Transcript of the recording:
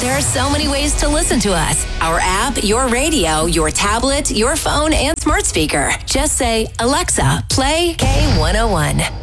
There are so many ways to listen to us. Our app, your radio, your tablet, your phone, and smart speaker. Just say, Alexa, play K101.